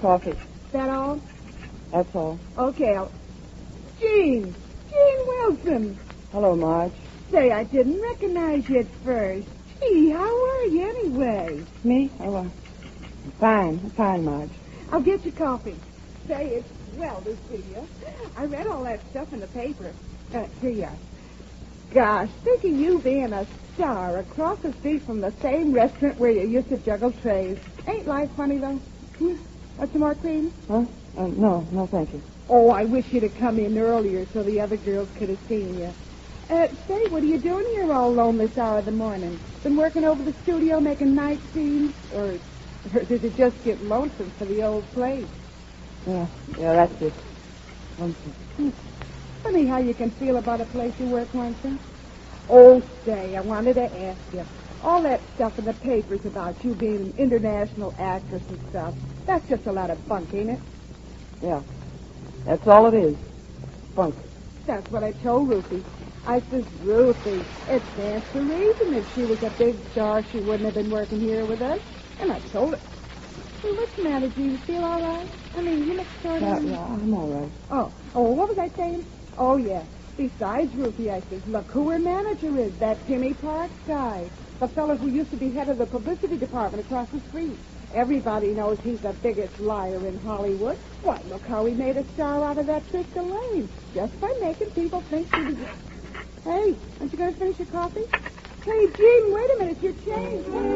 Coffee. That all? That's all. Okay, Gene Wilson. Hello, Marge. Say, I didn't recognize you at first. Gee, how are you anyway? Me? Oh, I'm fine, Marge. I'll get you coffee. Say, it's swell to see you. I read all that stuff in the paper. Here you are. Gosh, think of you being a star across the street from the same restaurant where you used to juggle trays. Ain't life funny, though? Want some more cream? Huh? No, thank you. Oh, I wish you'd have come in earlier so the other girls could have seen you. Say, what are you doing here all alone this hour of the morning? Been working over the studio making night scenes? Or did it just get lonesome for the old place? Yeah, that's it. Funny how you can feel about a place you work, Winston. Oh, say, I wanted to ask you. All that stuff in the papers about you being an international actress and stuff, that's just a lot of bunk, ain't it? Yeah, that's all it is. Funk. That's what I told Ruthie. I says, Ruthie, it stands to reason if she was a big star, she wouldn't have been working here with us. And I told her. Hey, what's the matter? Do you feel all right? I mean, you look sort of... Yeah, I'm all right. Oh, what was I saying? Oh, yeah. Besides, Ruthie, I says, look who her manager is, that Timmy Parks guy. The fellow who used to be head of the publicity department across the street. Everybody knows he's the biggest liar in Hollywood. Why, look how he made a star out of that trick Elaine. Just by making people think she was... Hey, aren't you going to finish your coffee? Hey, Gene, wait a minute. Your change.